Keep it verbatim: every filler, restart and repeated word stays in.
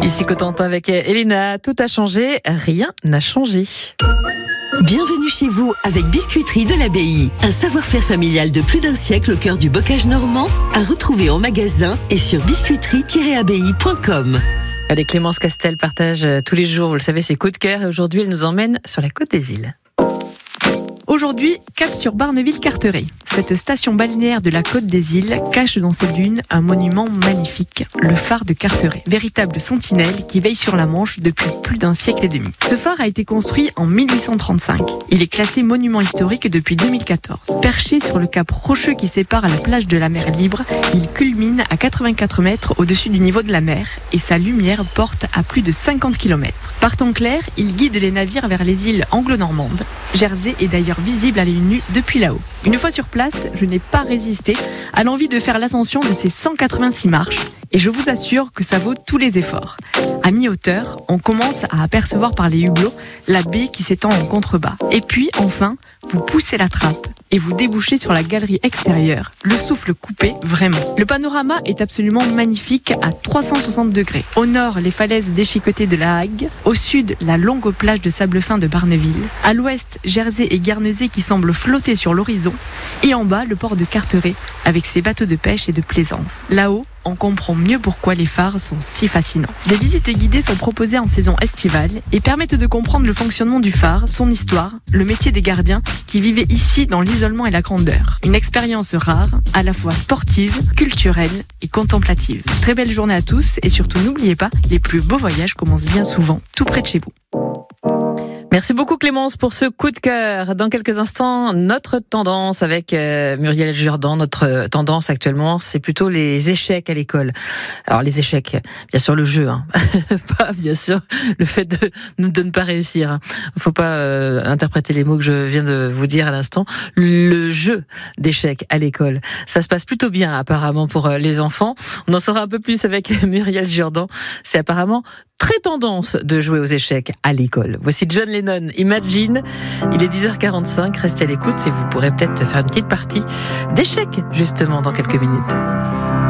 Ici Cotentin avec Elena, tout a changé, rien n'a changé. Bienvenue chez vous avec Biscuiterie de l'Abbaye. Un savoir-faire familial de plus d'un siècle au cœur du bocage normand, à retrouver en magasin et sur biscuiterie tiret abbaye point com. Allez, Clémence Castel partage tous les jours, vous le savez, ses coups de cœur. Et aujourd'hui, elle nous emmène sur la Côte des Îles. Aujourd'hui, cap sur Barneville-Carteret. Cette station balnéaire de la Côte des Îles cache dans ses dunes un monument magnifique, le phare de Carteret, véritable sentinelle qui veille sur la Manche depuis plus d'un siècle et demi. Ce phare a été construit en mille huit cent trente-cinq. Il est classé monument historique depuis deux mille quatorze. Perché sur le cap rocheux qui sépare la plage de la mer Libre, il culmine à quatre-vingt-quatre mètres au-dessus du niveau de la mer et sa lumière porte à plus de cinquante kilomètres. Par temps clair, il guide les navires vers les îles anglo-normandes. Jersey est d'ailleurs visible à l'œil nu depuis là-haut. Une fois sur place, je n'ai pas résisté à l'envie de faire l'ascension de ces cent quatre-vingt-six marches et je vous assure que ça vaut tous les efforts. À mi-hauteur, on commence à apercevoir par les hublots la baie qui s'étend en contrebas. Et puis, enfin, vous poussez la trappe et vous débouchez sur la galerie extérieure, le souffle coupé vraiment. Le panorama est absolument magnifique à trois cent soixante degrés. Au nord, les falaises déchiquetées de la Hague. Au sud, la longue plage de sable fin de Barneville. À l'ouest, Jersey et Guernesey qui semblent flotter sur l'horizon. Et en bas, le port de Carteret avec ses bateaux de pêche et de plaisance. Là-haut, on comprend mieux pourquoi les phares sont si fascinants. Des visites guidées sont proposées en saison estivale et permettent de comprendre le fonctionnement du phare, son histoire, le métier des gardiens qui vivaient ici dans l'isolement et la grandeur. Une expérience rare, à la fois sportive, culturelle et contemplative. Très belle journée à tous et surtout n'oubliez pas, les plus beaux voyages commencent bien souvent tout près de chez vous. Merci beaucoup Clémence pour ce coup de cœur. Dans quelques instants, notre tendance avec euh, Muriel Jourdan, notre tendance actuellement, c'est plutôt les échecs à l'école. Alors les échecs, bien sûr le jeu, hein. Pas bien sûr le fait de, de ne pas réussir. Hein. Faut pas euh, interpréter les mots que je viens de vous dire à l'instant. Le jeu d'échecs à l'école, ça se passe plutôt bien apparemment pour euh, les enfants. On en saura un peu plus avec Muriel Jourdan. C'est apparemment très tendance de jouer aux échecs à l'école. Voici John Lennon, Imagine. Il est dix heures quarante-cinq, restez à l'écoute et vous pourrez peut-être faire une petite partie d'échecs justement dans quelques minutes.